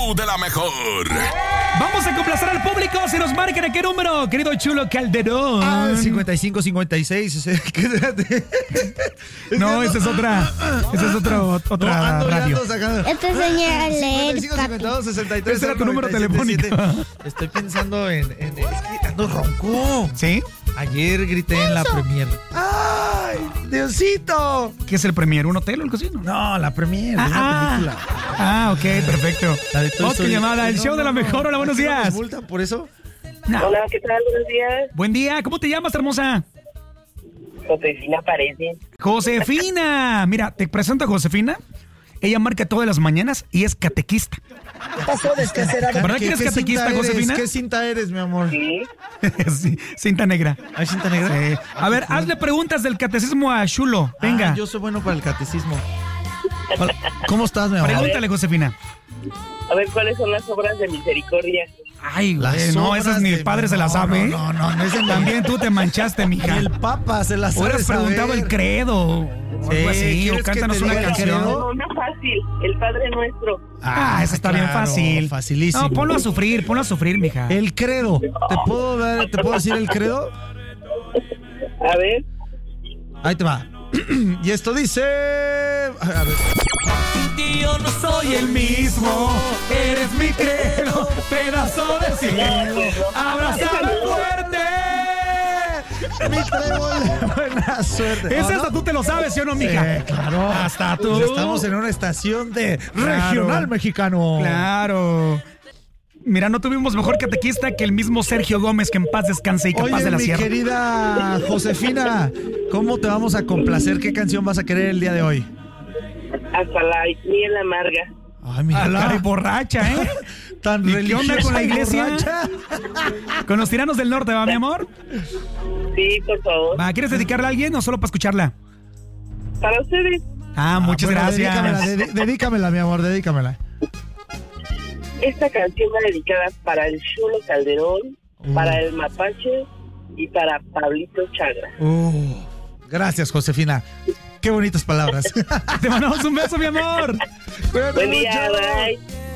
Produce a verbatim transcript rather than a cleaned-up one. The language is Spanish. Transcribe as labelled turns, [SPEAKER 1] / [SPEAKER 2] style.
[SPEAKER 1] show de la mejor.
[SPEAKER 2] Vamos a complacer al público. Si nos marcan a qué número, querido Chulo Calderón.
[SPEAKER 3] Ah, cincuenta y cinco, cincuenta y seis.
[SPEAKER 2] No, esa es otra. Esa es otra, otra
[SPEAKER 3] No, ando,
[SPEAKER 2] radio.
[SPEAKER 4] Esta señora a leer,
[SPEAKER 3] cincuenta y cinco, cincuenta y dos, sesenta y tres.
[SPEAKER 2] Ese era tu número telefónico.
[SPEAKER 3] Estoy pensando en, en, es que ando ronco.
[SPEAKER 2] ¿Sí?
[SPEAKER 3] Ayer grité en la premier. ¡Ay, Diosito!
[SPEAKER 2] ¿Qué es el premier? ¿Un hotel o algo así? No,
[SPEAKER 3] No, la premier de
[SPEAKER 2] Ah,
[SPEAKER 3] una película.
[SPEAKER 2] Ah, ok, perfecto.
[SPEAKER 3] La de Toy
[SPEAKER 2] Vamos con
[SPEAKER 3] Story.
[SPEAKER 2] llamada. El
[SPEAKER 3] No,
[SPEAKER 2] show de la
[SPEAKER 3] no,
[SPEAKER 2] mejor.
[SPEAKER 3] no.
[SPEAKER 2] Hola, buenos
[SPEAKER 3] ¿Aquí no nos
[SPEAKER 2] días.
[SPEAKER 3] multan por eso?
[SPEAKER 2] No.
[SPEAKER 5] Hola, ¿qué tal? Buenos días.
[SPEAKER 2] Buen día. ¿Cómo te llamas, hermosa?
[SPEAKER 5] Josefina parece.
[SPEAKER 2] Josefina. Mira, te presento a Josefina. Ella marca todas las mañanas y es catequista.
[SPEAKER 5] Pasó descacerado.
[SPEAKER 2] ¿Verdad
[SPEAKER 3] ¿Qué-
[SPEAKER 2] que eres
[SPEAKER 3] qué
[SPEAKER 2] catequista,
[SPEAKER 3] cinta eres?
[SPEAKER 2] Josefina?
[SPEAKER 3] ¿Qué cinta eres, mi amor?
[SPEAKER 5] Sí.
[SPEAKER 2] Sí, cinta negra.
[SPEAKER 3] ¿Hay cinta negra?
[SPEAKER 2] Sí. A ver, hazle preguntas del catecismo a Chulo. Venga.
[SPEAKER 3] Ah, yo soy bueno para el catecismo. Hola, ¿cómo estás, mi amor?
[SPEAKER 2] Pregúntale, Josefina.
[SPEAKER 5] A ver, ¿cuáles son las obras de misericordia?
[SPEAKER 2] Ay,
[SPEAKER 3] Las
[SPEAKER 2] güey, no,
[SPEAKER 3] obras
[SPEAKER 2] esas ni el
[SPEAKER 3] de-
[SPEAKER 2] padre se las
[SPEAKER 3] no,
[SPEAKER 2] sabe.
[SPEAKER 3] No, no, no, ese
[SPEAKER 2] También tú te manchaste,
[SPEAKER 3] Ni
[SPEAKER 2] mija.
[SPEAKER 3] el Papa se las sabe
[SPEAKER 2] Hubieras preguntado
[SPEAKER 3] saber.
[SPEAKER 2] el credo o algo así, o
[SPEAKER 3] ¿quieres que
[SPEAKER 2] cántanos
[SPEAKER 3] te
[SPEAKER 2] una
[SPEAKER 3] diga el
[SPEAKER 2] canción.
[SPEAKER 3] credo?
[SPEAKER 5] No, no fácil. El Padre Nuestro.
[SPEAKER 2] Ah, esa está bien
[SPEAKER 3] claro,
[SPEAKER 2] fácil.
[SPEAKER 3] Facilísimo.
[SPEAKER 2] No, ponlo a sufrir, ponlo a sufrir, mija.
[SPEAKER 3] El credo. ¿Te puedo dar, te puedo decir el credo?
[SPEAKER 5] A ver.
[SPEAKER 3] Ahí te va. Y esto dice... A ver.
[SPEAKER 2] Yo no soy el mismo, eres mi credo, pedazo de cielo, abrázame fuerte.
[SPEAKER 3] Mi trébol de buena suerte.
[SPEAKER 2] Ese
[SPEAKER 3] ¿No,
[SPEAKER 2] hasta
[SPEAKER 3] no?
[SPEAKER 2] tú te lo sabes, ¿sí o no, mija?
[SPEAKER 3] Sí, claro.
[SPEAKER 2] Hasta tú.
[SPEAKER 3] Pues estamos en una estación de
[SPEAKER 2] Claro.
[SPEAKER 3] regional mexicano.
[SPEAKER 2] Claro. Mira, no tuvimos mejor catequista que el mismo Sergio Gómez, que en paz descanse y capaz
[SPEAKER 3] Oye,
[SPEAKER 2] de la
[SPEAKER 3] mi
[SPEAKER 2] sierra.
[SPEAKER 3] querida Josefina, ¿cómo te vamos a complacer? ¿Qué canción vas a querer el día de hoy?
[SPEAKER 5] Hasta la miel amarga.
[SPEAKER 3] Ay, mira,
[SPEAKER 2] Ah, caray, borracha, ¿eh?
[SPEAKER 3] tan
[SPEAKER 2] ¿Y qué onda
[SPEAKER 3] religiosa
[SPEAKER 2] con la
[SPEAKER 3] y
[SPEAKER 2] iglesia?
[SPEAKER 3] borracha.
[SPEAKER 2] Con los tiranos del norte, ¿va, mi amor?
[SPEAKER 5] Sí, por favor.
[SPEAKER 2] Va, ¿quieres dedicarle a alguien o solo para escucharla?
[SPEAKER 5] Para ustedes.
[SPEAKER 2] Ah, muchas
[SPEAKER 3] Bueno,
[SPEAKER 2] gracias.
[SPEAKER 3] Dedícamela, dedi- dedícamela, mi amor, dedícamela.
[SPEAKER 5] Esta canción va dedicada para el Chulo Calderón,
[SPEAKER 3] Mm.
[SPEAKER 5] para el Mapache y para Pablito Chagra.
[SPEAKER 3] Uh, gracias, Josefina. Qué bonitas palabras.
[SPEAKER 2] Te mandamos un beso, mi amor.
[SPEAKER 3] Cuídate
[SPEAKER 5] Buen día,
[SPEAKER 3] mucho.
[SPEAKER 5] bye.